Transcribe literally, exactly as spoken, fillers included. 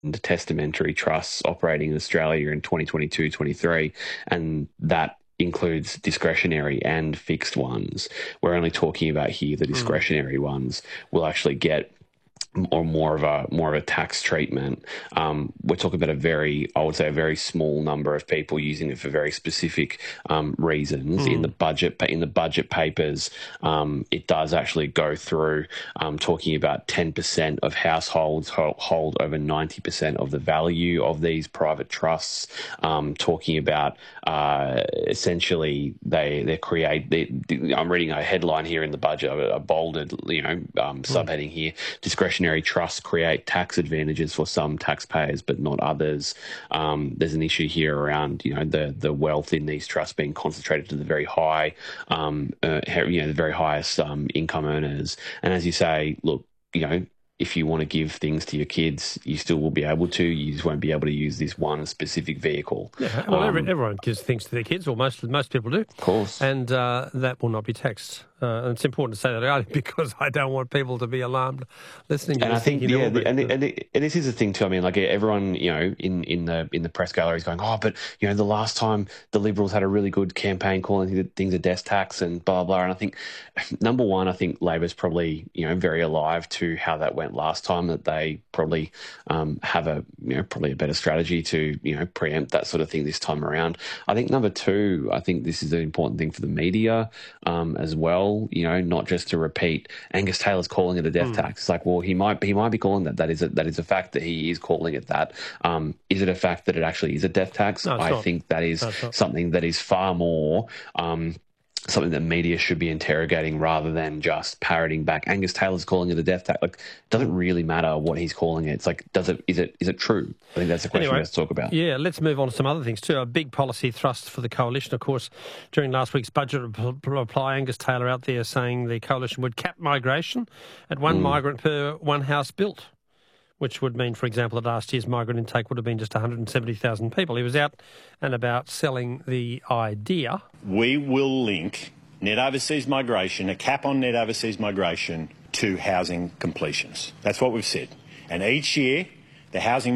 testamentary trusts operating in Australia in twenty twenty-two twenty-three, and that includes discretionary and fixed ones. We're only talking about here the discretionary mm. ones will actually get or more of a more of a tax treatment. Um, we're talking about a very, I would say, a very small number of people using it for very specific um, reasons. Mm. In the budget, in the budget papers, um, it does actually go through um, talking about ten percent of households hold, hold over ninety percent of the value of these private trusts. Um, talking about uh, essentially they they create. They, I'm reading a headline here in the budget, a, a bolded, you know, um, subheading mm. here: discretionary trusts create tax advantages for some taxpayers, but not others. Um, there's an issue here around, you know, the the wealth in these trusts being concentrated to the very high, um, uh, you know, the very highest um, income earners. And as you say, look, you know, if you want to give things to your kids, you still will be able to. You just won't be able to use this one specific vehicle. Yeah, well, um, every, everyone gives things to their kids, or most most people do. Of course. And uh, that will not be taxed. Uh, and it's important to say that early because I don't want people to be alarmed listening to and this. I think, yeah, the, and, it, and, it, and this is the thing too. I mean, like everyone, you know, in, in the in the press gallery is going, oh, but you know, the last time the Liberals had a really good campaign calling things a death tax and blah blah. And I think, number one, I think Labor's probably, you know, very alive to how that went last time. That they probably um, have a, you know, probably a better strategy to, you know, preempt that sort of thing this time around. I think number two, I think this is an important thing for the media um, as well. You know, not just to repeat, Angus Taylor's calling it a death mm. tax. It's like, well, he might he might be calling that. That is a, that is a fact that he is calling it that. Um, is it a fact that it actually is a death tax? No, I not. think that is no, something that is far more um, something that media should be interrogating rather than just parroting back. Angus Taylor's calling it a death tax. Like, it doesn't really matter what he's calling it. It's like, does it? Is it? Is it true? I think that's the question anyway, we have to talk about. Yeah, let's move on to some other things too. A big policy thrust for the coalition, of course, during last week's budget reply, Angus Taylor out there saying the coalition would cap migration at one mm. migrant per one house built, which would mean, for example, that last year's migrant intake would have been just one hundred seventy thousand people. He was out and about selling the idea. We will link net overseas migration, a cap on net overseas migration, to housing completions. That's what we've said. And each year, the housing